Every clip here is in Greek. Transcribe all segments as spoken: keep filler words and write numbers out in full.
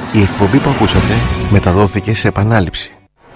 Η εκπομπή που ακούσατε μεταδόθηκε σε επανάληψη.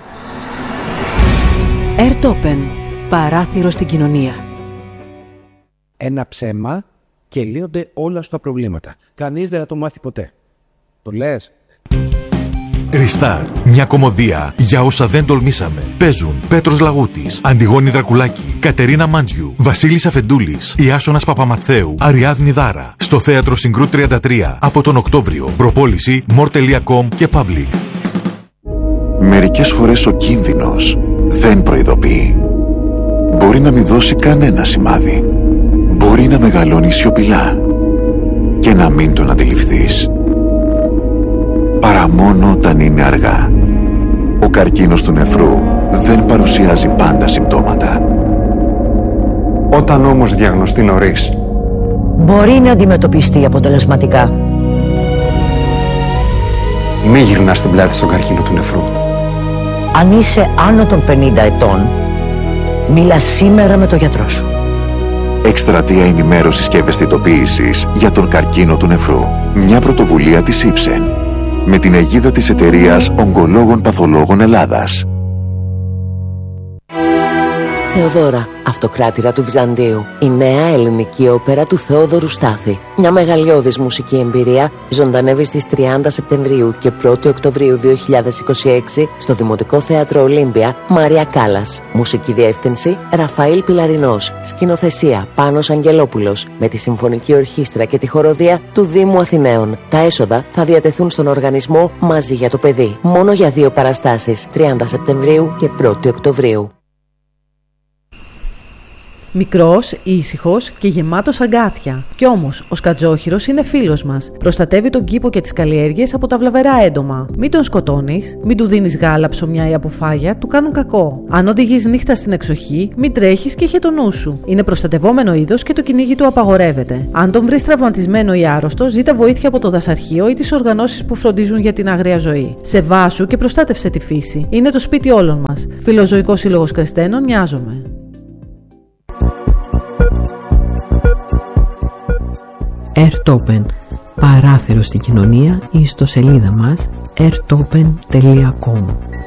Airtopen, παράθυρο στην κοινωνία. Ένα ψέμα και λύνονται όλα στα προβλήματα. Κανείς δεν θα το μάθει ποτέ. Το λες? Restart. Μια κομμωδία για όσα δεν τολμήσαμε. Παίζουν Πέτρος Λαγούτης, Αντιγόνη Δρακουλάκη, Κατερίνα Μάντζιου, Βασίλης Αφεντούλης, Ιάσονας Παπαμαθαίου, Αριάδνη Δάρα. Στο Θέατρο Συγκρού τριάντα τρία από τον Οκτώβριο. Προπόληση μορ τελεία κομ και Public. Μερικές φορές ο κίνδυνος δεν προειδοποιεί. Μπορεί να μην δώσει κανένα σημάδι. Μπορεί να μεγαλώνει σιωπηλά και να μην τον αντιληφθείς. Παρά μόνο όταν είναι αργά. Ο καρκίνος του νεφρού δεν παρουσιάζει πάντα συμπτώματα. Όταν όμως διαγνωστεί νωρίς, μπορεί να αντιμετωπιστεί αποτελεσματικά. μη γυρνάς την πλάτη στον καρκίνο του νεφρού. Αν είσαι άνω των πενήντα ετών, μίλα σήμερα με τον γιατρό σου. Εκστρατεία ενημέρωσης και ευαισθητοποίησης για τον καρκίνο του νεφρού. Μια πρωτοβουλία της Ipsen με την αιγίδα της εταιρείας Ογκολόγων Παθολόγων Ελλάδας. Θεοδώρα, αυτοκράτηρα του Βυζαντίου. Η νέα ελληνική όπερα του Θεόδωρου Στάθη. Μια μεγαλειώδης μουσική εμπειρία ζωντανεύει στις τριάντα Σεπτεμβρίου και πρώτη Οκτωβρίου δύο χιλιάδες είκοσι έξι στο Δημοτικό Θέατρο Ολύμπια, Μαρία Κάλλας. Μουσική διεύθυνση Ραφαήλ Πιλαρινός. Σκηνοθεσία Πάνος Αγγελόπουλος. Με τη Συμφωνική Ορχήστρα και τη Χοροδία του Δήμου Αθηναίων. Τα έσοδα θα διατεθούν στον οργανισμό Μαζί για το Παιδί. Μόνο για δύο παραστάσεις, τριάντα Σεπτεμβρίου και πρώτη Οκτωβρίου. Μικρός, ήσυχος και γεμάτος αγκάθια. Κι όμως, ο σκατζόχυρος είναι φίλος μας. Προστατεύει τον κήπο και τις καλλιέργειες από τα βλαβερά έντομα. Μην τον σκοτώνεις, μην του δίνεις γάλα, ψωμιά ή αποφάγια, του κάνουν κακό. Αν οδηγείς νύχτα στην εξοχή, μην τρέχεις και είχε το νου σου. Είναι προστατευόμενο είδος και το κυνήγι του απαγορεύεται. Αν τον βρεις τραυματισμένο ή άρρωστο, ζήτα βοήθεια από το δασαρχείο ή τις οργανώσεις που φροντίζουν για την άγρια ζωή. Σεβάσου και προστάτευσε τη φύση. Είναι το σπίτι όλων μας. Φιλοζωικός Σύλλογος Κρεστένων, νοιάζομαι. Airtopen, παράθυρο στην κοινωνία, η ιστοσελίδα μας airtopen τελεία com.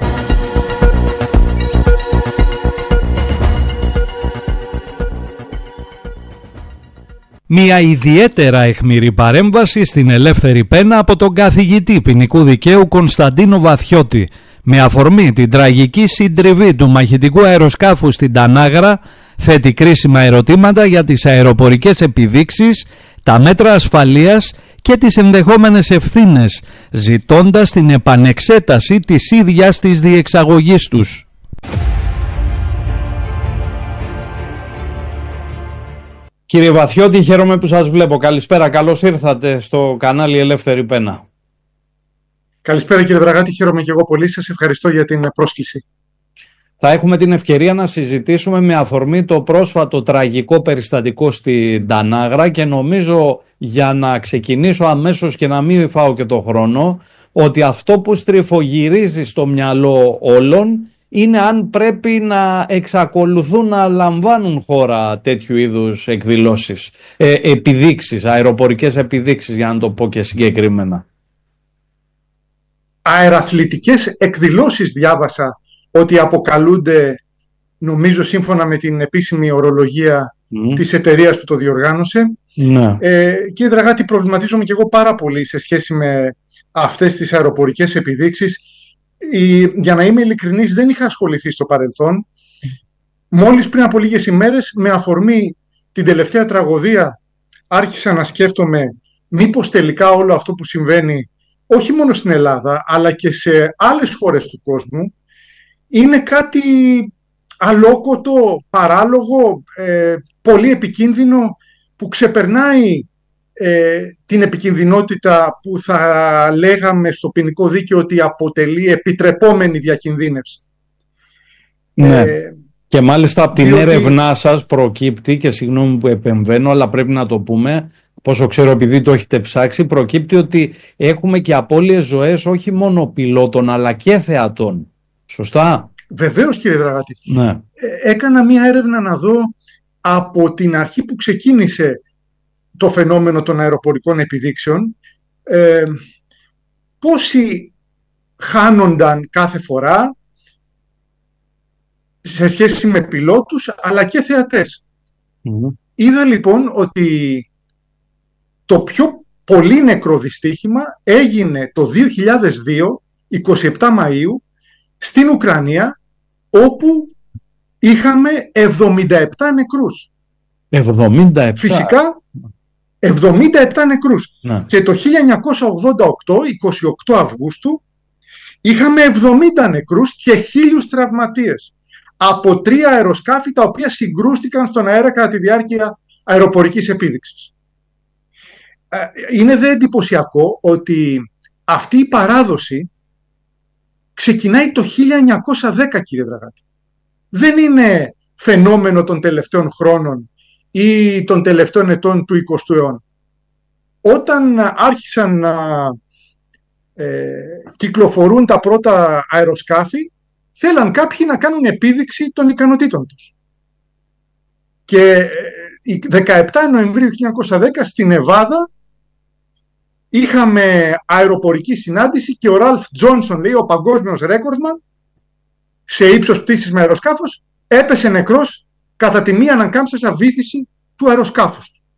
Μια ιδιαίτερα αιχμηρή παρέμβαση στην ελεύθερη πένα από τον καθηγητή ποινικού δικαίου Κωνσταντίνο Βαθιώτη, με αφορμή την τραγική συντριβή του μαχητικού αεροσκάφου στην Τανάγρα, θέτει κρίσιμα ερωτήματα για τις αεροπορικές επιδείξεις, τα μέτρα ασφαλείας και τις ενδεχόμενες ευθύνες, ζητώντας την επανεξέταση της ίδιας της διεξαγωγής τους. Κύριε Βαθιώτη, χαίρομαι που σας βλέπω. Καλησπέρα, καλώς ήρθατε στο κανάλι Ελεύθερη Πένα. Καλησπέρα κύριε Δραγάτη, χαίρομαι και εγώ πολύ. Σας ευχαριστώ για την πρόσκληση. Θα έχουμε την ευκαιρία να συζητήσουμε με αφορμή το πρόσφατο τραγικό περιστατικό στην Τανάγρα και νομίζω, για να ξεκινήσω αμέσως και να μην φάω και το χρόνο, ότι αυτό που στριφογυρίζει στο μυαλό όλων είναι αν πρέπει να εξακολουθούν να λαμβάνουν χώρα τέτοιου είδους εκδηλώσεις, ε, επιδείξεις, αεροπορικές επιδείξεις, για να το πω και συγκεκριμένα. Αεραθλητικές εκδηλώσεις διάβασα ότι αποκαλούνται, νομίζω σύμφωνα με την επίσημη ορολογία mm. της εταιρείας που το διοργάνωσε. Mm. Ε, κύριε Δραγάτη, προβληματίζομαι και εγώ πάρα πολύ σε σχέση με αυτές τις αεροπορικές επιδείξεις. Η, για να είμαι ειλικρινής, δεν είχα ασχοληθεί στο παρελθόν. Μόλις πριν από λίγες ημέρες, με αφορμή την τελευταία τραγωδία, άρχισα να σκέφτομαι μήπως τελικά όλο αυτό που συμβαίνει όχι μόνο στην Ελλάδα, αλλά και σε άλλες χώρες του κόσμου, είναι κάτι αλόκοτο, παράλογο, ε, πολύ επικίνδυνο, που ξεπερνάει ε, την επικινδυνότητα που θα λέγαμε στο ποινικό δίκαιο ότι αποτελεί επιτρεπόμενη διακινδύνευση. Ναι. Ε, και μάλιστα από την διότι... έρευνά σας προκύπτει, και συγγνώμη που επεμβαίνω, αλλά πρέπει να το πούμε, πόσο ξέρω επειδή το έχετε ψάξει, προκύπτει ότι έχουμε και απώλειες ζωές όχι μόνο πιλότων αλλά και θεατών. Σωστά? Βεβαίως κύριε Δραγάτη. Ναι. Ε, έκανα μία έρευνα να δω από την αρχή που ξεκίνησε το φαινόμενο των αεροπορικών επιδείξεων, ε, πόσοι χάνονταν κάθε φορά σε σχέση με πιλότους αλλά και θεατές. Mm-hmm. Είδα λοιπόν ότι το πιο πολύ νεκρό δυστύχημα έγινε το δύο χιλιάδες δύο, εικοστή εβδόμη Μαΐου, στην Ουκρανία, όπου είχαμε εβδομήντα επτά νεκρούς. εβδομήντα επτά. Φυσικά εβδομήντα επτά νεκρούς. Να. Και το χίλια εννιακόσια ογδόντα οκτώ, εικοστή ογδόη Αυγούστου, είχαμε εβδομήντα νεκρούς και χίλιους τραυματίες από τρία αεροσκάφη τα οποία συγκρούστηκαν στον αέρα κατά τη διάρκεια αεροπορικής επίδειξης. Είναι δε εντυπωσιακό ότι αυτή η παράδοση ξεκινάει το χίλια εννιακόσια δέκα, κύριε Δραγάτη. Δεν είναι φαινόμενο των τελευταίων χρόνων ή των τελευταίων ετών του εικοστού αιώνα. Όταν άρχισαν να ε, κυκλοφορούν τα πρώτα αεροσκάφη, θέλαν κάποιοι να κάνουν επίδειξη των ικανοτήτων τους. Και η δεκαεπτά Νοεμβρίου χίλια εννιακόσια δέκα στην Νεβάδα είχαμε αεροπορική συνάντηση και ο Ραλφ Τζόνσον, λέει, ο παγκόσμιος ρέκορντμαν σε ύψος πτήσης με αεροσκάφος, έπεσε νεκρός κατά τη μία ανακάμψασα βύθιση του αεροσκάφους του.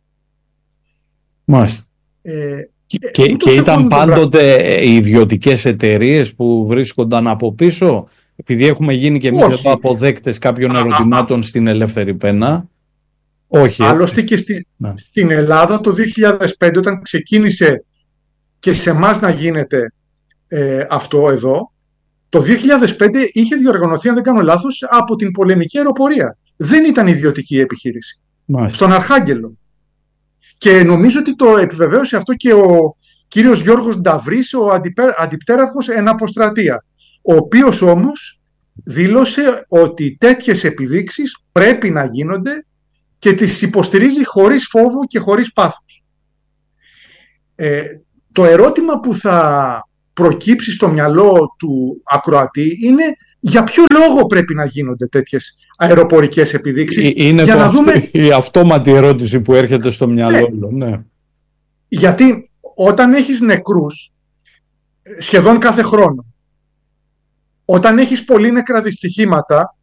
Μάλιστα. Ε, και και, και ήταν πάντοτε οι ιδιωτικές εταιρείες που βρίσκονταν από πίσω, επειδή έχουμε γίνει και εμείς εδώ αποδέκτες κάποιων ερωτημάτων στην Ελεύθερη Πένα. Όχι. Άλλωστε και στη, στην Ελλάδα το δύο χιλιάδες πέντε, όταν ξεκίνησε και σε εμάς να γίνεται ε, αυτό εδώ, το δύο χιλιάδες πέντε είχε διοργανωθεί, αν δεν κάνω λάθος, από την πολεμική αεροπορία. Δεν ήταν ιδιωτική επιχείρηση. Μάλιστα. Στον Αρχάγγελο. Και νομίζω ότι το επιβεβαίωσε αυτό και ο κύριος Γιώργος Νταβρής, ο αντιπτέραρχος εν αποστρατεία, ο οποίος όμως δήλωσε ότι τέτοιες επιδείξεις πρέπει να γίνονται και τις υποστηρίζει χωρίς φόβο και χωρίς πάθος. Ε, το ερώτημα που θα προκύψει στο μυαλό του ακροατή είναι για ποιο λόγο πρέπει να γίνονται τέτοιες αεροπορικές επιδείξεις. Είναι για να δούμε... η αυτόματη ερώτηση που έρχεται στο μυαλό. Ναι. Ναι. Γιατί όταν έχεις νεκρούς σχεδόν κάθε χρόνο, όταν έχεις πολύ νεκρά δυστυχήματα,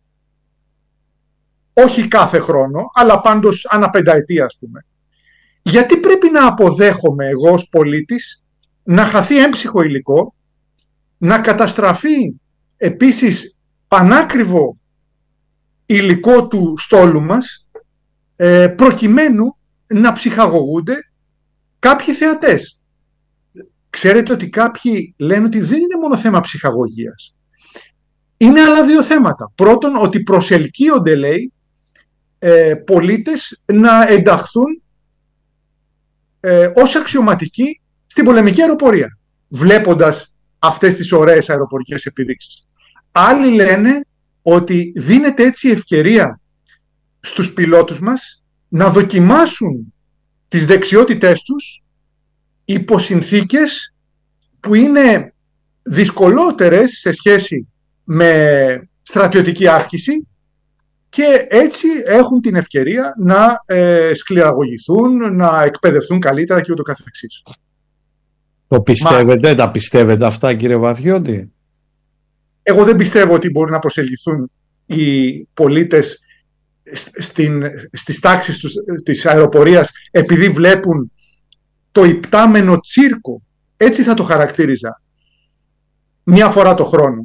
όχι κάθε χρόνο, αλλά πάντως ανά πενταετία, ας πούμε, γιατί πρέπει να αποδέχομαι εγώ ως πολίτης να χαθεί έμψυχο υλικό, να καταστραφεί επίσης πανάκριβο υλικό του στόλου μας, ε, προκειμένου να ψυχαγωγούνται κάποιοι θεατές. Ξέρετε ότι κάποιοι λένε ότι δεν είναι μόνο θέμα ψυχαγωγίας. Είναι άλλα δύο θέματα. Πρώτον, ότι προσελκύονται, λέει, ε, πολίτες να ενταχθούν ε, ως αξιωματικοί στην πολεμική αεροπορία, βλέποντας αυτές τις ωραίες αεροπορικές επιδείξεις. Άλλοι λένε ότι δίνεται έτσι ευκαιρία στους πιλότους μας να δοκιμάσουν τις δεξιότητές τους υπό συνθήκες που είναι δυσκολότερες σε σχέση με στρατιωτική άσκηση και έτσι έχουν την ευκαιρία να ε, σκληραγωγηθούν, να εκπαιδευτούν καλύτερα και ούτω καθεξής. Το πιστεύετε, Μα... τα πιστεύετε αυτά, κύριε Βαθιώτη? Εγώ δεν πιστεύω ότι μπορεί να προσελκυθούν οι πολίτες στην, στις τάξεις τους, της αεροπορίας επειδή βλέπουν το υπτάμενο τσίρκο, έτσι θα το χαρακτήριζα, μία φορά το χρόνο.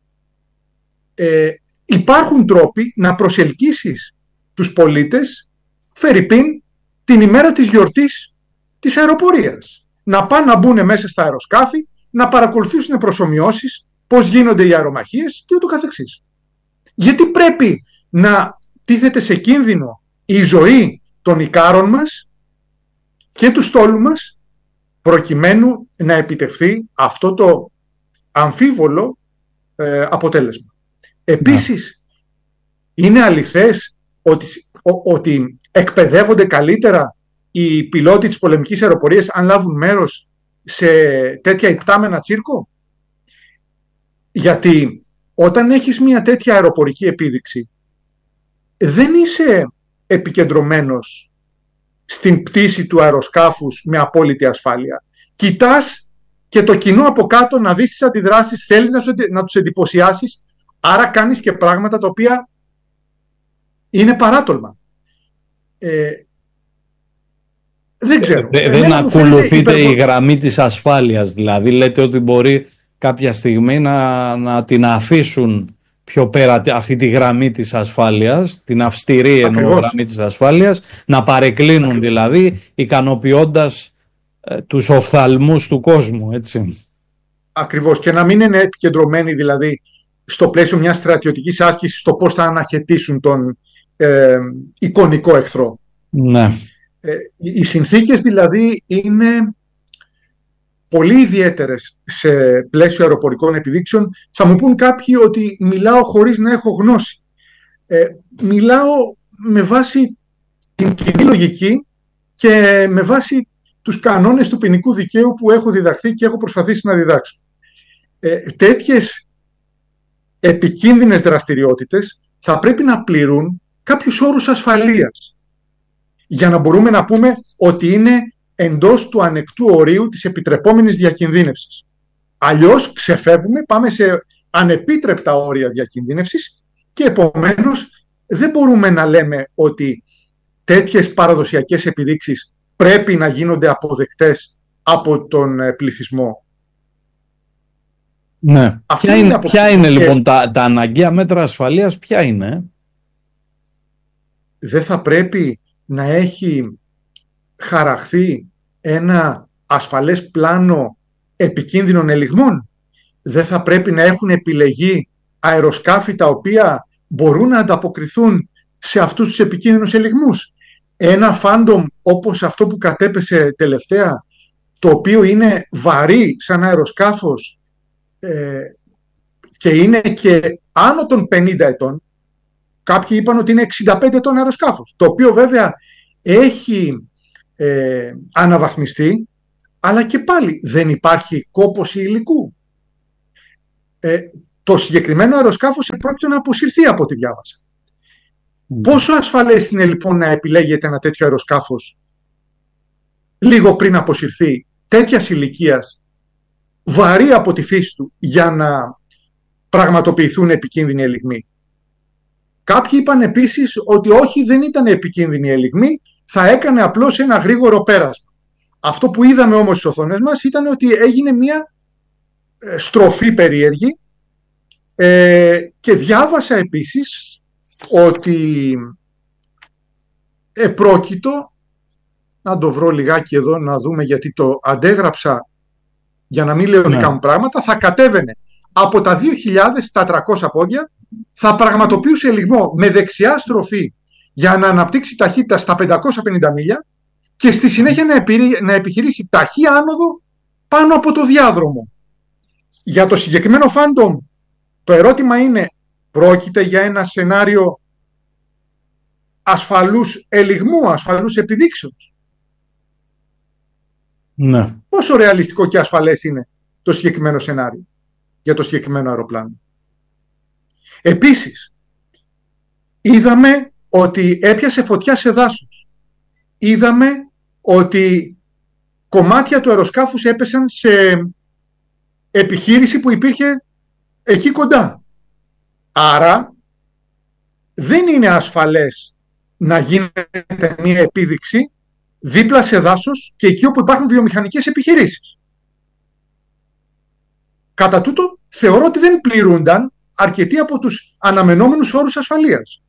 Ε, υπάρχουν τρόποι να προσελκύσεις τους πολίτες, φερειπίν, την ημέρα της γιορτής της αεροπορίας. Να πάνε να μπουν μέσα στα αεροσκάφη, να παρακολουθήσουν προσομοιώσεις, πώς γίνονται οι αερομαχίες και ούτω καθεξής. Γιατί πρέπει να τίθεται σε κίνδυνο η ζωή των ικάρων μας και του στόλου μας προκειμένου να επιτευχθεί αυτό το αμφίβολο ε, αποτέλεσμα. Επίσης, ναι. είναι αληθές ότι, ο, ότι εκπαιδεύονται καλύτερα οι πιλότοι της πολεμικής αεροπορίας αν λάβουν μέρος σε τέτοια υπτάμενα τσίρκο? Γιατί όταν έχεις μια τέτοια αεροπορική επίδειξη δεν είσαι επικεντρωμένος στην πτήση του αεροσκάφους με απόλυτη ασφάλεια. Κοιτάς και το κοινό από κάτω να δεις τις αντιδράσεις, θέλεις να, σου, να τους εντυπωσιάσεις, άρα κάνεις και πράγματα τα οποία είναι παράτολμα. Ε, δεν ξέρω. Ε, δεν ακολουθείτε υπερβο... η γραμμή της ασφάλειας, δηλαδή λέτε ότι μπορεί κάποια στιγμή να, να την αφήσουν πιο πέρα αυτή τη γραμμή της ασφάλειας, την αυστηρή εννοώ γραμμή της ασφάλειας, να παρεκκλίνουν Ακριβώς. δηλαδή, ικανοποιώντας ε, τους οφθαλμούς του κόσμου, έτσι. Ακριβώς, και να μην είναι επικεντρωμένοι δηλαδή στο πλαίσιο μιας στρατιωτικής άσκησης στο πώς θα αναχαιτήσουν τον ε, εικονικό εχθρό. Ναι. Ε, οι συνθήκες δηλαδή είναι πολύ ιδιαίτερες σε πλαίσιο αεροπορικών επιδείξεων. Θα μου πούν κάποιοι ότι μιλάω χωρίς να έχω γνώση. Ε, μιλάω με βάση την κοινή λογική και με βάση τους κανόνες του ποινικού δικαίου που έχω διδαχθεί και έχω προσπαθήσει να διδάξω. Ε, τέτοιες επικίνδυνες δραστηριότητες θα πρέπει να πληρούν κάποιους όρους ασφαλείας για να μπορούμε να πούμε ότι είναι εντός του ανεκτού ορίου της επιτρεπόμενης διακινδύνευσης. Αλλιώς ξεφεύγουμε, πάμε σε ανεπίτρεπτα όρια διακινδύνευσης και επομένως δεν μπορούμε να λέμε ότι τέτοιες παραδοσιακές επιδείξεις πρέπει να γίνονται αποδεκτές από τον πληθυσμό. Ναι. Ποια είναι, είναι, ποια είναι λοιπόν τα, τα αναγκαία μέτρα ασφαλείας, ποια είναι? Δεν θα πρέπει να έχει χαραχθεί ένα ασφαλές πλάνο επικίνδυνων ελιγμών. Δεν θα πρέπει να έχουν επιλεγεί αεροσκάφη τα οποία μπορούν να ανταποκριθούν σε αυτούς τους επικίνδυνους ελιγμούς. Ένα Phantom όπως αυτό που κατέπεσε τελευταία, το οποίο είναι βαρύ σαν αεροσκάφος ε, και είναι και άνω των πενήντα ετών, κάποιοι είπαν ότι είναι εξήντα πέντε ετών αεροσκάφος, το οποίο βέβαια έχει ε, αναβαθμιστεί, αλλά και πάλι δεν υπάρχει κόπωση υλικού. Ε, το συγκεκριμένο αεροσκάφος πρόκειται να αποσυρθεί από ό,τι διάβασα. Mm. Πόσο ασφαλές είναι λοιπόν να επιλέγεται ένα τέτοιο αεροσκάφος λίγο πριν αποσυρθεί, τέτοιας ηλικίας, βαρύ από τη φύση του, για να πραγματοποιηθούν επικίνδυνοι ελιγμοί? Κάποιοι είπαν επίσης ότι όχι, δεν ήταν επικίνδυνη ελιγμή, θα έκανε απλώς ένα γρήγορο πέρασμα. Αυτό που είδαμε όμως στις οθόνες μας ήταν ότι έγινε μια στροφή περίεργη ε, και διάβασα επίσης ότι επρόκειτο, να το βρω λιγάκι εδώ να δούμε γιατί το αντέγραψα για να μην λέω ναι. δικά μου πράγματα, θα κατέβαινε από τα δύο χιλιάδες στα τριακόσια πόδια, θα πραγματοποιούσε ελιγμό με δεξιά στροφή για να αναπτύξει ταχύτητα στα πεντακόσια πενήντα μίλια και στη συνέχεια να, επι... να επιχειρήσει ταχύ άνοδο πάνω από το διάδρομο. Για το συγκεκριμένο Phantom το ερώτημα είναι, πρόκειται για ένα σενάριο ασφαλούς ελιγμού, ασφαλούς επιδείξεως? Ναι. Πόσο ρεαλιστικό και ασφαλές είναι το συγκεκριμένο σενάριο για το συγκεκριμένο αεροπλάνο? Επίσης, είδαμε ότι έπιασε φωτιά σε δάσος. Είδαμε ότι κομμάτια του αεροσκάφους έπεσαν σε επιχείρηση που υπήρχε εκεί κοντά. Άρα, δεν είναι ασφαλές να γίνεται μια επίδειξη δίπλα σε δάσος και εκεί όπου υπάρχουν βιομηχανικές επιχειρήσεις. Κατά τούτο, θεωρώ ότι δεν πληρούνταν αρκετοί από τους αναμενόμενους όρους ασφαλείας.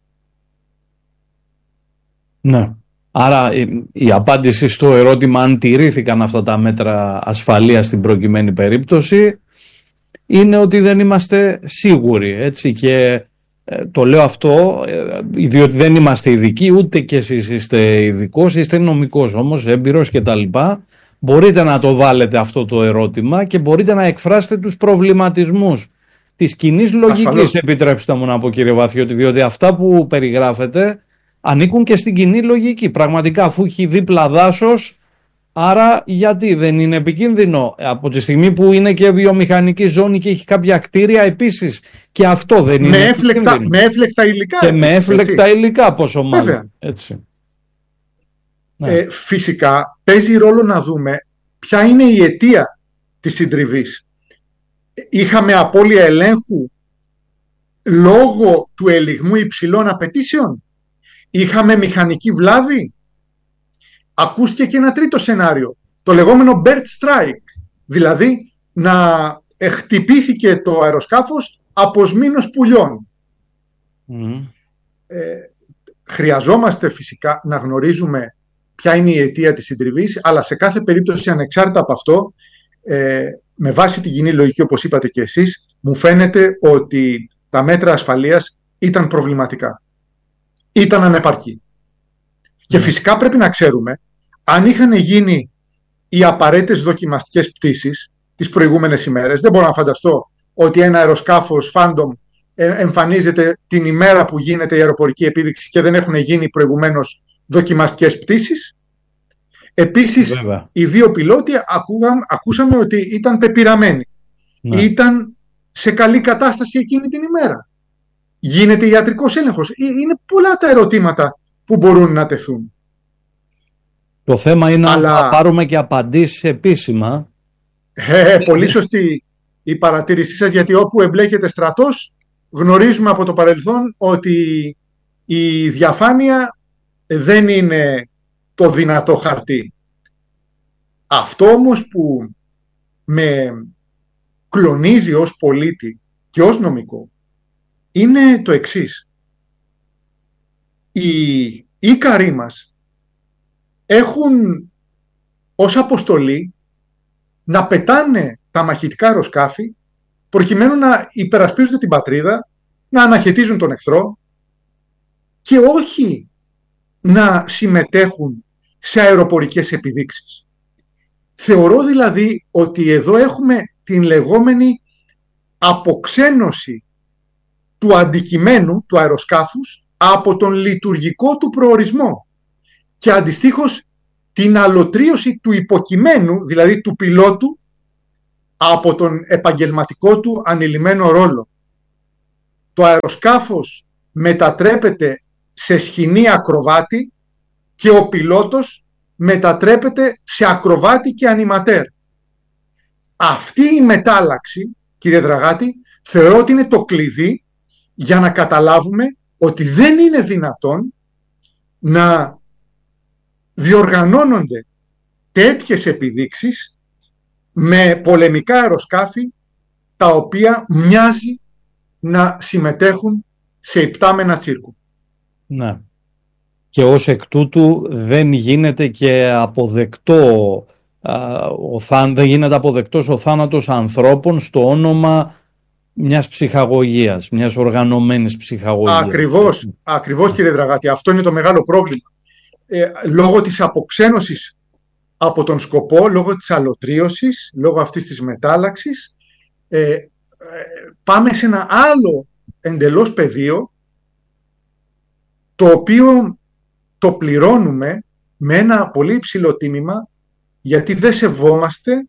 Ναι. Άρα η, η απάντηση στο ερώτημα αν τηρήθηκαν αυτά τα μέτρα ασφαλείας στην προκειμένη περίπτωση είναι ότι δεν είμαστε σίγουροι, έτσι, και ε, το λέω αυτό ε, διότι δεν είμαστε ειδικοί, ούτε και εσείς είστε ειδικός, είστε νομικός όμως, έμπειρος κτλ. Μπορείτε να το βάλετε αυτό το ερώτημα και μπορείτε να εκφράσετε τους προβληματισμούς της κοινής λογικής, επιτρέψτε μου να πω κύριε Βαθιώτη, διότι αυτά που περιγράφετε ανήκουν και στην κοινή λογική. Πραγματικά, αφού έχει δίπλα δάσος, άρα γιατί δεν είναι επικίνδυνο? Από τη στιγμή που είναι και βιομηχανική ζώνη και έχει κάποια κτίρια επίσης, και αυτό δεν είναι με έφλεκτα, με έφλεκτα υλικά. Και με έφλεκτα έτσι. υλικά, πόσο μάλλον. Έτσι. Ε, φυσικά παίζει ρόλο να δούμε ποια είναι η αιτία της συντριβής. Είχαμε απώλεια ελέγχου λόγω του ελιγμού υψηλών απαιτήσεων. Είχαμε μηχανική βλάβη. Ακούστηκε και ένα τρίτο σενάριο, το λεγόμενο bird strike, δηλαδή να χτυπήθηκε το αεροσκάφος από σμήνος πουλιών. Mm. Ε, χρειαζόμαστε φυσικά να γνωρίζουμε ποια είναι η αιτία της συντριβής, αλλά σε κάθε περίπτωση, ανεξάρτητα από αυτό, ε, με βάση την κοινή λογική, όπως είπατε και εσείς, μου φαίνεται ότι τα μέτρα ασφαλείας ήταν προβληματικά. Ήταν ανεπαρκή. Mm. Και φυσικά πρέπει να ξέρουμε, αν είχαν γίνει οι απαραίτητες δοκιμαστικές πτήσεις τις προηγούμενες ημέρες, δεν μπορώ να φανταστώ ότι ένα αεροσκάφος Phantom εμφανίζεται την ημέρα που γίνεται η αεροπορική επίδειξη και δεν έχουν γίνει προηγουμένως δοκιμαστικές πτήσεις. Επίσης, Βέβαια. οι δύο πιλότοι ακούγαν, ακούσαμε ότι ήταν πεπειραμένοι. Ναι. Ήταν σε καλή κατάσταση εκείνη την ημέρα. Γίνεται ιατρικός έλεγχος. Είναι πολλά τα ερωτήματα που μπορούν να τεθούν. Το θέμα είναι Αλλά... να πάρουμε και απαντήσεις επίσημα. Ε, πολύ σωστή η παρατήρησή σας, γιατί όπου εμπλέκεται στρατός, γνωρίζουμε από το παρελθόν ότι η διαφάνεια δεν είναι το δυνατό χαρτί. Αυτό όμως που με κλονίζει ως πολίτη και ως νομικό είναι το εξής. Οι Ίκαροι μας έχουν ως αποστολή να πετάνε τα μαχητικά αεροσκάφη προκειμένου να υπερασπίζονται την πατρίδα, να αναχαιτίζουν τον εχθρό και όχι να συμμετέχουν σε αεροπορικές επιδείξεις. Θεωρώ δηλαδή ότι εδώ έχουμε την λεγόμενη αποξένωση του αντικειμένου του αεροσκάφους από τον λειτουργικό του προορισμό και αντιστοίχως την αλωτρίωση του υποκειμένου, δηλαδή του πιλότου, από τον επαγγελματικό του ανηλυμένο ρόλο. Το αεροσκάφος μετατρέπεται σε σκηνή ακροβάτη και ο πιλότος μετατρέπεται σε ακροβάτη και ανιματέρ. Αυτή η μετάλλαξη, κύριε Δραγάτη, θεωρώ ότι είναι το κλειδί για να καταλάβουμε ότι δεν είναι δυνατόν να διοργανώνονται τέτοιες επιδείξεις με πολεμικά αεροσκάφη τα οποία μοιάζει να συμμετέχουν σε υπτάμενα τσίρκου. Ναι. Και ως εκ τούτου δεν γίνεται και αποδεκτό ο θάν, δεν γίνεται αποδεκτός ο θάνατος ανθρώπων στο όνομα μιας ψυχαγωγίας, μιας οργανωμένης ψυχαγωγίας. Ακριβώς, ακριβώς κύριε Δραγάτη, αυτό είναι το μεγάλο πρόβλημα. Ε, λόγω της αποξένωσης από τον σκοπό, λόγω της αλωτρίωσης, λόγω αυτής της μετάλλαξης, ε, ε, πάμε σε ένα άλλο εντελώς πεδίο, το οποίο το πληρώνουμε με ένα πολύ υψηλό τίμημα, γιατί δεν σεβόμαστε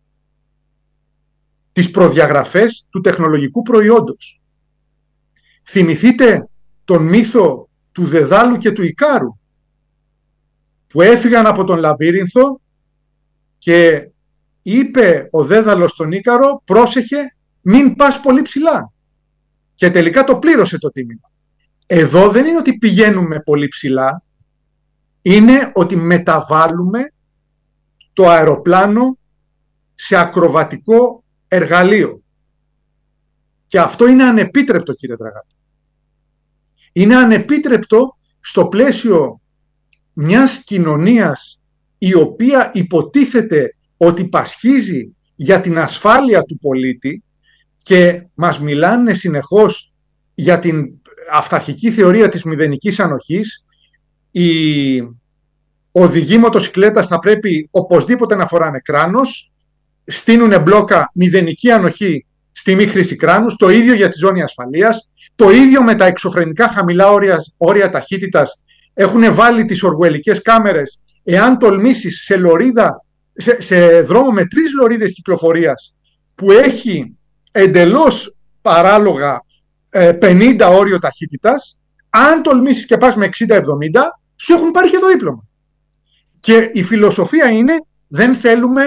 τις προδιαγραφές του τεχνολογικού προϊόντος. Θυμηθείτε τον μύθο του Δεδάλου και του Ικάρου, που έφυγαν από τον Λαβύρινθο και είπε ο Δέδαλος στον Ίκαρο, πρόσεχε, μην πας πολύ ψηλά. Και τελικά το πλήρωσε το τίμημα. Εδώ δεν είναι ότι πηγαίνουμε πολύ ψηλά, είναι ότι μεταβάλλουμε το αεροπλάνο σε ακροβατικό εργαλείο. Και αυτό είναι ανεπίτρεπτο, κύριε Δραγάτη. Είναι ανεπίτρεπτο στο πλαίσιο μιας κοινωνίας η οποία υποτίθεται ότι πασχίζει για την ασφάλεια του πολίτη και μας μιλάνε συνεχώς για την αυταρχική θεωρία της μηδενικής ανοχής. Οι οδηγοί μοτοσυκλέτας θα πρέπει οπωσδήποτε να φοράνε κράνος, στείνουνε μπλόκα μηδενική ανοχή στη μη χρήση κράνους, το ίδιο για τη ζώνη ασφαλείας, το ίδιο με τα εξωφρενικά χαμηλά όρια, όρια ταχύτητας. Έχουν βάλει τις οργουελικές κάμερες, εάν τολμήσεις σε λωρίδα, σε, σε δρόμο με τρεις λωρίδες κυκλοφορίας που έχει εντελώς παράλογα ε, πενήντα όριο ταχύτητας, αν τολμήσεις και πας με εξήντα εβδομήντα, σου έχουν πάρει και το δίπλωμα. Και η φιλοσοφία είναι, δεν θέλουμε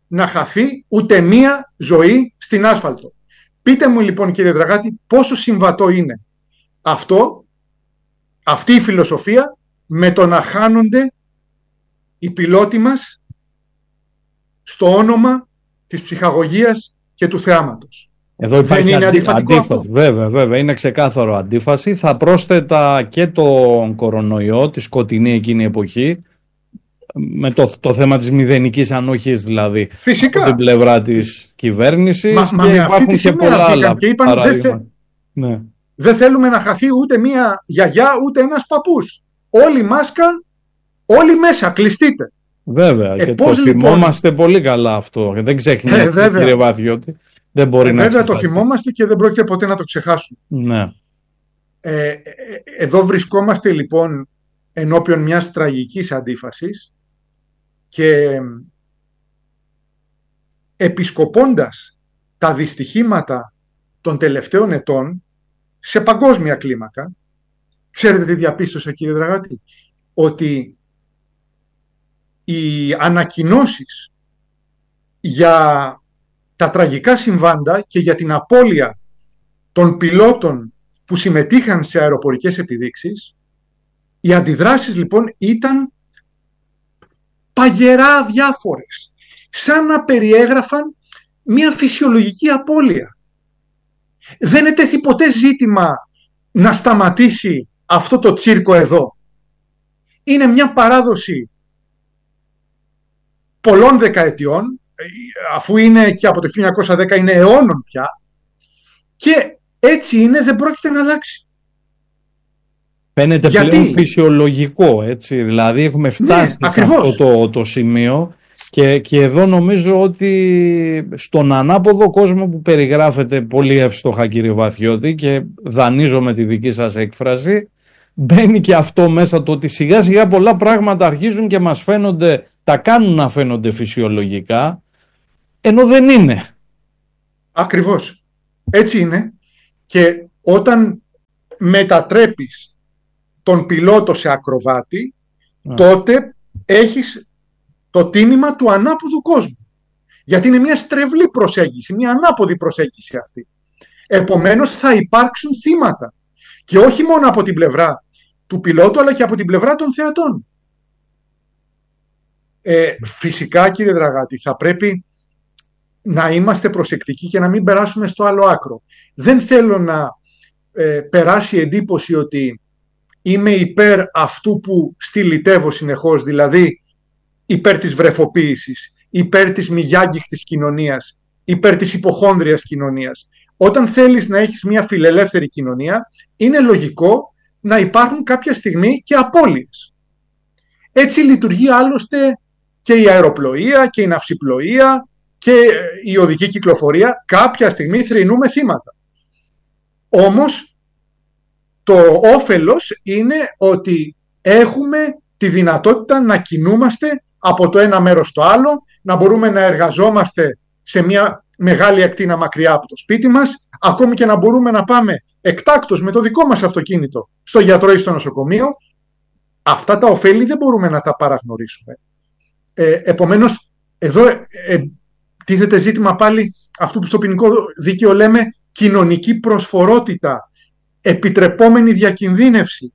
να χαθεί ούτε μία ζωή στην άσφαλτο. Πείτε μου λοιπόν κύριε Δραγάτη πόσο συμβατό είναι αυτό, αυτή η φιλοσοφία με το να χάνονται οι πιλότοι μας στο όνομα της ψυχαγωγίας και του θεάματος. Εδώ υπάρχει δεν είναι αντί, αντίφαση. Βέβαια, βέβαια, είναι ξεκάθαρο αντίφαση. Θα πρόσθετα και τον κορονοϊό, τη σκοτεινή εκείνη εποχή, με το, το θέμα της μηδενικής ανοχής δηλαδή. Φυσικά. Από την πλευρά της κυβέρνησης. Μα, μα με αυτή τη σημαία πήγαν και είπαν δεν θε... ναι. δε θέλουμε να χαθεί ούτε μία γιαγιά ούτε ένας παππούς. Όλοι μάσκα, όλοι μέσα, κλειστείτε. Βέβαια, ε, και το θυμόμαστε λοιπόν... πολύ καλά αυτό. Δεν ξεχνιέται ε, κύριε Βαθιώτη. Δεν μπορεί ε, να βέβαια το θυμόμαστε και δεν πρόκειται ποτέ να το ξεχάσουμε. Ναι. Ε, ε, εδώ βρισκόμαστε λοιπόν ενώπιον μιας τραγικής αντίφασης και επισκοπώντας τα δυστυχήματα των τελευταίων ετών σε παγκόσμια κλίμακα, ξέρετε τι διαπίστωσα κύριε Δραγάτη, ότι οι ανακοινώσεις για τα τραγικά συμβάντα και για την απώλεια των πιλότων που συμμετείχαν σε αεροπορικές επιδείξεις, οι αντιδράσεις λοιπόν ήταν παγερά διάφορες, σαν να περιέγραφαν μια φυσιολογική απώλεια. Δεν ετέθη ποτέ ζήτημα να σταματήσει αυτό το τσίρκο εδώ. Είναι μια παράδοση πολλών δεκαετιών, αφού είναι και από το χίλια εννιακόσια δέκα είναι αιώνων πια, και έτσι είναι, δεν πρόκειται να αλλάξει. Φαίνεται Γιατί? πλέον φυσιολογικό, έτσι, δηλαδή έχουμε φτάσει ναι, σε αυτό το, το σημείο και, και εδώ νομίζω ότι στον ανάποδο κόσμο που περιγράφεται πολύ εύστοχα κύριε Βαθιώτη και δανείζω με τη δική σας έκφραση, μπαίνει και αυτό μέσα, το ότι σιγά σιγά πολλά πράγματα αρχίζουν και μας φαίνονται, τα κάνουν να φαίνονται φυσιολογικά, ενώ δεν είναι. Ακριβώς. Έτσι είναι. Και όταν μετατρέπεις τον πιλότο σε ακροβάτη, yeah. τότε έχεις το τίμημα του ανάποδου κόσμου. Γιατί είναι μια στρεβλή προσέγγιση, μια ανάποδη προσέγγιση αυτή. Επομένως θα υπάρξουν θύματα. Και όχι μόνο από την πλευρά του πιλότου, αλλά και από την πλευρά των θεατών. Ε, φυσικά κύριε Δραγάτη, θα πρέπει να είμαστε προσεκτικοί και να μην περάσουμε στο άλλο άκρο. Δεν θέλω να ε, περάσει εντύπωση ότι είμαι υπέρ αυτού που στυλιτεύω συνεχώς, δηλαδή υπέρ της βρεφοποίησης, υπέρ της μη γιάγγιχτης κοινωνίας, υπέρ της υποχόνδριας κοινωνίας. Όταν θέλεις να έχεις μια φιλελεύθερη κοινωνία, είναι λογικό να υπάρχουν κάποια στιγμή και απώλειες. Έτσι λειτουργεί άλλωστε και η αεροπλοεία και η ναυσιπλοεία και η οδική κυκλοφορία. Κάποια στιγμή θρηνούμε θύματα. Όμως το όφελος είναι ότι έχουμε τη δυνατότητα να κινούμαστε από το ένα μέρος στο άλλο, να μπορούμε να εργαζόμαστε σε μια μεγάλη ακτίνα μακριά από το σπίτι μας, ακόμη και να μπορούμε να πάμε εκτάκτως με το δικό μας αυτοκίνητο στο γιατρό ή στο νοσοκομείο. Αυτά τα ωφέλη δεν μπορούμε να τα παραγνωρίσουμε. Ε, επομένως, εδώ ε, ε, τίθεται ζήτημα πάλι αυτού που στο ποινικό δίκαιο λέμε κοινωνική προσφορότητα, επιτρεπόμενη διακινδύνευση.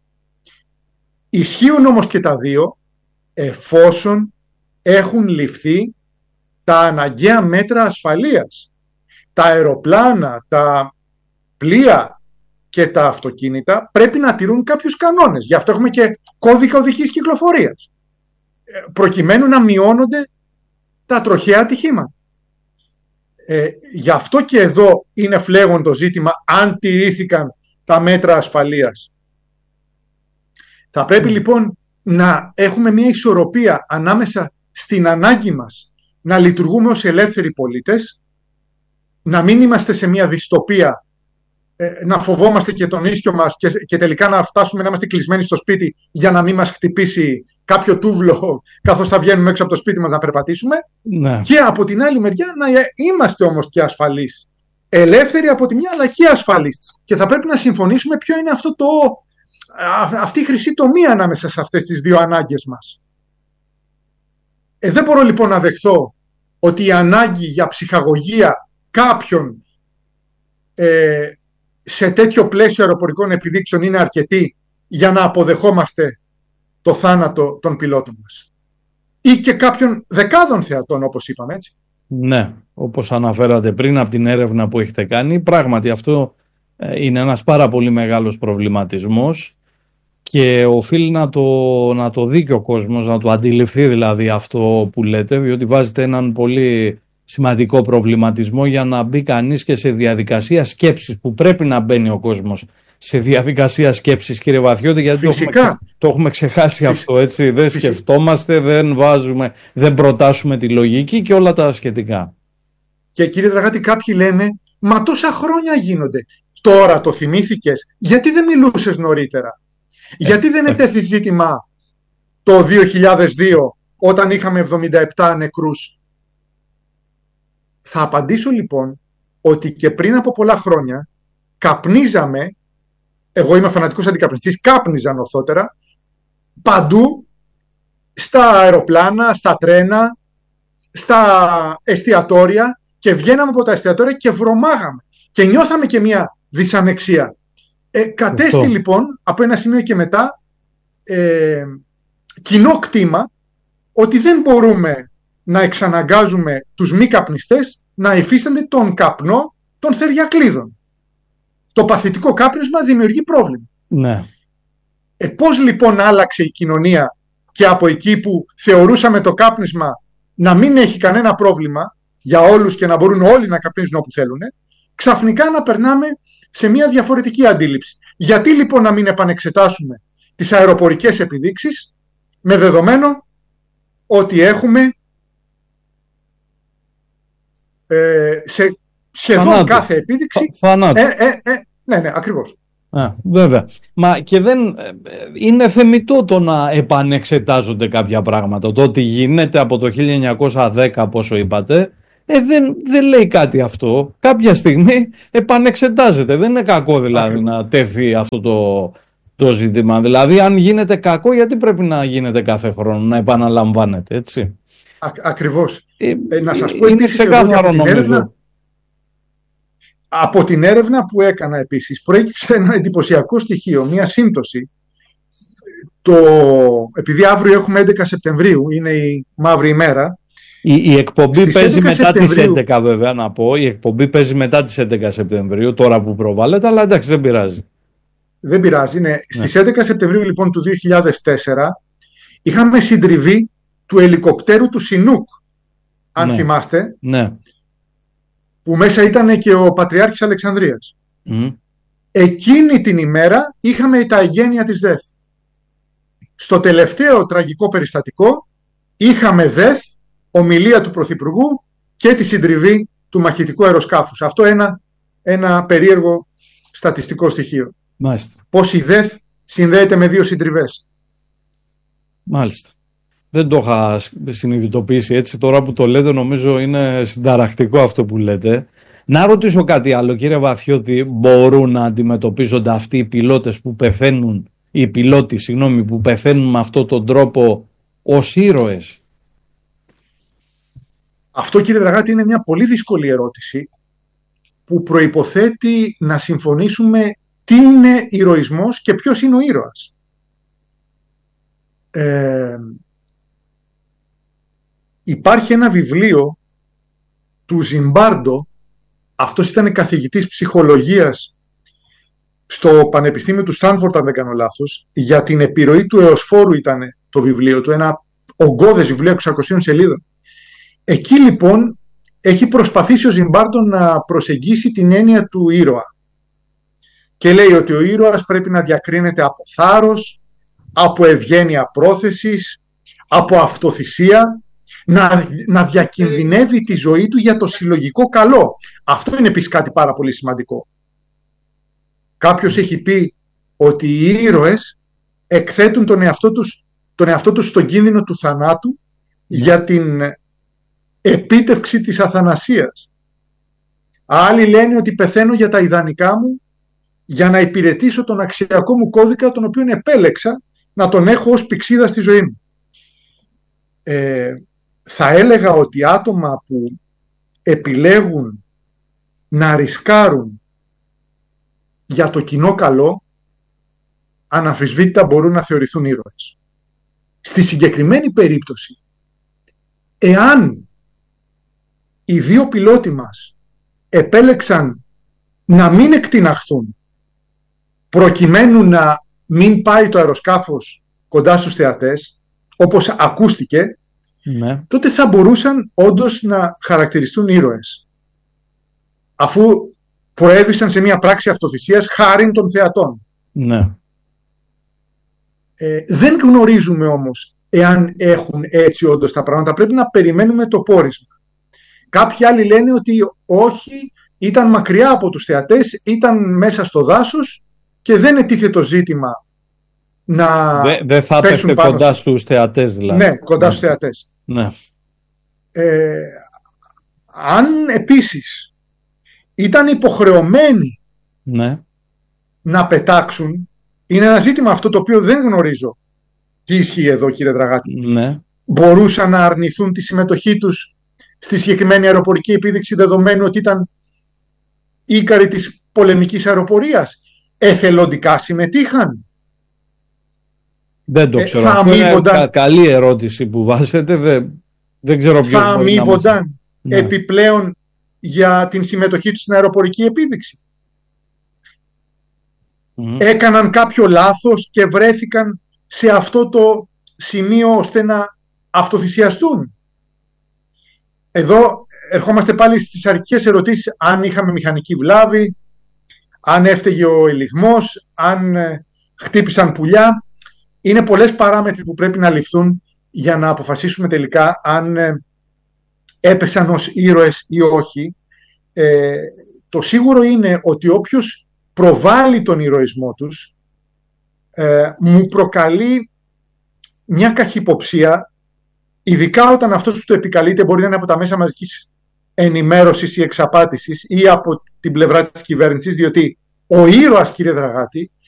Ισχύουν όμως και τα δύο εφόσον έχουν ληφθεί τα αναγκαία μέτρα ασφαλείας. Τα αεροπλάνα, τα πλοία και τα αυτοκίνητα πρέπει να τηρούν κάποιους κανόνες. Γι' αυτό έχουμε και κώδικα οδικής κυκλοφορίας, προκειμένου να μειώνονται τα τροχαία ατυχήματα. Ε, γι' αυτό και εδώ είναι φλέγον το ζήτημα αν τηρήθηκαν τα μέτρα ασφαλείας. Θα πρέπει λοιπόν να έχουμε μια ισορροπία ανάμεσα στην ανάγκη μας να λειτουργούμε ως ελεύθεροι πολίτες, να μην είμαστε σε μια δυστοπία, ε, να φοβόμαστε και τον ίσιο μας και, και τελικά να φτάσουμε να είμαστε κλεισμένοι στο σπίτι για να μην μας χτυπήσει κάποιο τούβλο καθώς θα βγαίνουμε έξω από το σπίτι μας να περπατήσουμε. Ναι. Και από την άλλη μεριά να είμαστε όμως και ασφαλείς. Ελεύθεροι από τη μια αλλά και ασφαλείς. Και θα πρέπει να συμφωνήσουμε ποιο είναι αυτό το, αυτή η χρυσή τομή ανάμεσα σε αυτές τις δύο ανάγκες μας. Ε, δεν μπορώ λοιπόν να δεχθώ ότι η ανάγκη για ψυχαγωγία κάποιων ε, σε τέτοιο πλαίσιο αεροπορικών επιδείξεων είναι αρκετή για να αποδεχόμαστε το θάνατο των πιλότων μας. Ή και κάποιων δεκάδων θεατών, όπως είπαμε, έτσι. Ναι, όπως αναφέρατε πριν από την έρευνα που έχετε κάνει, πράγματι αυτό είναι ένας πάρα πολύ μεγάλος προβληματισμός και οφείλει να το, να το δει και ο κόσμος, να το αντιληφθεί δηλαδή αυτό που λέτε, διότι βάζετε έναν πολύ σημαντικό προβληματισμό για να μπει κανείς και σε διαδικασία σκέψης, που πρέπει να μπαίνει ο κόσμος σε διαδικασία σκέψης, κύριε Βαθιώτη, γιατί το έχουμε, το έχουμε ξεχάσει Φυσικά. αυτό, έτσι, δεν Φυσικά. σκεφτόμαστε, δεν βάζουμε, δεν προτάσουμε τη λογική και όλα τα σχετικά. Και κύριε Δραγάτη, κάποιοι λένε, μα τόσα χρόνια γίνονται, τώρα το θυμήθηκες, γιατί δεν μιλούσες νωρίτερα, ε, γιατί δεν ετέθη ζήτημα το δύο χιλιάδες δύο όταν είχαμε εβδομήντα επτά νεκρούς. Θα απαντήσω λοιπόν ότι και πριν από πολλά χρόνια καπνίζαμε, εγώ είμαι φανατικός αντικαπνιστής, κάπνιζαν ορθότερα, παντού, στα αεροπλάνα, στα τρένα, στα εστιατόρια, και βγαίναμε από τα εστιατόρια και βρωμάγαμε και νιώθαμε και μια δυσανεξία. Ε, κατέστη Αυτό. λοιπόν από ένα σημείο και μετά ε, κοινό κτήμα ότι δεν μπορούμε να εξαναγκάζουμε τους μη καπνιστές να υφίστανται τον καπνό των θεριακλίδων. Το παθητικό κάπνισμα δημιουργεί πρόβλημα. Ναι. Ε, πώς λοιπόν άλλαξε η κοινωνία και από εκεί που θεωρούσαμε το κάπνισμα να μην έχει κανένα πρόβλημα για όλους και να μπορούν όλοι να καπνίζουν όπου θέλουν, ξαφνικά να περνάμε σε μια διαφορετική αντίληψη. Γιατί λοιπόν να μην επανεξετάσουμε τις αεροπορικές επιδείξεις με δεδομένο ότι έχουμε ε, σε σχεδόν Φανάτου. κάθε επίδειξη Φανάτου. Ε, ε, ε, ναι, ναι, ακριβώς. Α, βέβαια. Μα και δεν είναι θεμιτό το να επανεξετάζονται κάποια πράγματα. Το ότι γίνεται από το χίλια εννιακόσια δέκα, πόσο είπατε, ε, δεν, δεν λέει κάτι αυτό. Κάποια στιγμή επανεξετάζεται. Δεν είναι κακό δηλαδή Ακριβώς. να τέθει αυτό το, το ζήτημα. Δηλαδή αν γίνεται κακό, γιατί πρέπει να γίνεται κάθε χρόνο, να επαναλαμβάνεται, έτσι. Α, ακριβώς. Ε, ε, να σας πω είναι ξεκάθαρο νομίζω. Έρευνα, από την έρευνα που έκανα επίσης προέκυψε ένα εντυπωσιακό στοιχείο, μια σύμπτωση. Το, επειδή αύριο έχουμε έντεκα Σεπτεμβρίου, είναι η μαύρη ημέρα. Η, η εκπομπή παίζει μετά τις έντεκα βέβαια, να πω. Η εκπομπή παίζει μετά τις έντεκα Σεπτεμβρίου, τώρα που προβάλλεται, αλλά εντάξει, δεν πειράζει. Δεν πειράζει, ναι. ναι. Στις έντεκα Σεπτεμβρίου λοιπόν του δύο χιλιάδες τέσσερα είχαμε συντριβή του ελικοπτέρου του Σινούκ, αν ναι. θυμάστε. Ναι. Που μέσα ήταν και ο Πατριάρχης Αλεξανδρίας. Mm. Εκείνη την ημέρα είχαμε τα εγγένεια της ΔΕΘ. Στο τελευταίο τραγικό περιστατικό είχαμε ΔΕΘ, ομιλία του Πρωθυπουργού και τη συντριβή του μαχητικού αεροσκάφους. Αυτό ένα, ένα περίεργο στατιστικό στοιχείο. Μάλιστα. Πώς η ΔΕΘ συνδέεται με δύο συντριβές. Μάλιστα. Δεν το είχα συνειδητοποιήσει έτσι. Τώρα που το λέτε νομίζω είναι συνταρακτικό αυτό που λέτε. Να ρωτήσω κάτι άλλο, κύριε Βαθιώτη. Μπορούν να αντιμετωπίζονται αυτοί οι πιλότες που πεθαίνουν, οι πιλότοι, συγγνώμη, που πεθαίνουν με αυτόν τον τρόπο ως ήρωες? Αυτό, κύριε Δραγάτη, είναι μια πολύ δύσκολη ερώτηση που προϋποθέτει να συμφωνήσουμε τι είναι ηρωισμός και ποιος είναι ο ήρωας. Ε, υπάρχει ένα βιβλίο του Ζιμπάρντο, αυτός ήταν καθηγητής ψυχολογίας στο Πανεπιστήμιο του Στάνφορντ, αν δεν κάνω λάθος, για την επιρροή του εωσφόρου ήταν το βιβλίο του, ένα ογκώδες βιβλίο εξακοσίων σελίδων. Εκεί λοιπόν έχει προσπαθήσει ο Ζιμπάρντο να προσεγγίσει την έννοια του ήρωα και λέει ότι ο ήρωας πρέπει να διακρίνεται από θάρρος, από ευγένεια πρόθεσης, από αυτοθυσία, να, να διακινδυνεύει τη ζωή του για το συλλογικό καλό. Αυτό είναι επίσης κάτι πάρα πολύ σημαντικό. Κάποιος έχει πει ότι οι ήρωες εκθέτουν τον εαυτό τους, τον εαυτό τους στον κίνδυνο του θανάτου για την επίτευξη της αθανασίας. Άλλοι λένε ότι πεθαίνω για τα ιδανικά μου, για να υπηρετήσω τον αξιακό μου κώδικα, τον οποίο επέλεξα να τον έχω ως πηξίδα στη ζωή μου. Ε, θα έλεγα ότι άτομα που επιλέγουν να ρισκάρουν για το κοινό καλό, αναμφισβήτητα μπορούν να θεωρηθούν ήρωες. Στη συγκεκριμένη περίπτωση, εάν οι δύο πιλότοι μας επέλεξαν να μην εκτιναχθούν προκειμένου να μην πάει το αεροσκάφος κοντά στους θεατές, όπως ακούστηκε, ναι, τότε θα μπορούσαν όντως να χαρακτηριστούν ήρωες, αφού προέβησαν σε μια πράξη αυτοθυσίας χάριν των θεατών. Ναι. Ε, δεν γνωρίζουμε όμως εάν έχουν έτσι όντως τα πράγματα. Πρέπει να περιμένουμε το πόρισμα. Κάποιοι άλλοι λένε ότι όχι, ήταν μακριά από τους θεατές, ήταν μέσα στο δάσος και δεν ετίθε το ζήτημα να Δεν δε θα πέφτει κοντά στους θεατές δηλαδή. Ναι, κοντά ναι. στους θεατές. Ναι. Ε, αν επίσης ήταν υποχρεωμένοι ναι. να πετάξουν, είναι ένα ζήτημα αυτό το οποίο δεν γνωρίζω τι ισχύει εδώ, κύριε Δραγάτη. Ναι. Μπορούσαν να αρνηθούν τη συμμετοχή τους στη συγκεκριμένη αεροπορική επίδειξη, δεδομένου ότι ήταν ίκαροι της πολεμικής αεροπορίας? Εθελοντικά συμμετείχαν? Δεν το ξέρω. Ε, θα αμείβονταν... Είναι καλή ερώτηση που βάζετε. Δεν, δεν ξέρω ποιος θα αμείβονταν ναι. επιπλέον για την συμμετοχή τους στην αεροπορική επίδειξη? Mm. Έκαναν κάποιο λάθος και βρέθηκαν σε αυτό το σημείο ώστε να αυτοθυσιαστούν? Εδώ ερχόμαστε πάλι στις αρχικές ερωτήσεις, αν είχαμε μηχανική βλάβη, αν έφταιγε ο ελιγμός, αν ε, χτύπησαν πουλιά. Είναι πολλές παράμετροι που πρέπει να ληφθούν για να αποφασίσουμε τελικά αν ε, έπεσαν ως ήρωες ή όχι. Ε, το σίγουρο είναι ότι όποιος προβάλλει τον ηρωισμό τους ε, μου προκαλεί μια καχυποψία, ειδικά όταν αυτός που το επικαλείται μπορεί να είναι από τα μέσα μαζικής ενημέρωσης ή εξαπάτησης ή από την πλευρά της κυβέρνησης, διότι ο ήρωας, κύριε Δραγάτη,